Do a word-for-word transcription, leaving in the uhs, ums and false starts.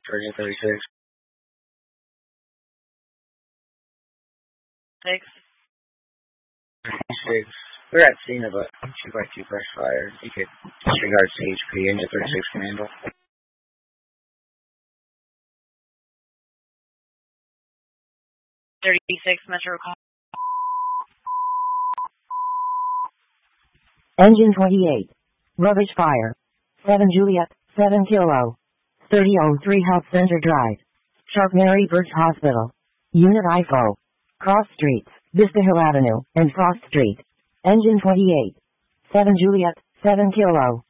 Virgin thirty-six. Six. thirty-six. We're at scene of a two by two brush fire. You could disregard C H P. Engine thirty-six can handle. thirty-six Metro call. Engine twenty-eight. Rubbish fire. seven Juliet, seven Kilo. thirty oh three Health Center Drive. Sharp Mary Birch Hospital. Unit I F O. Cross Streets, Vista Hill Avenue, and Frost Street. Engine twenty-eight. seven Juliet, seven Kilo.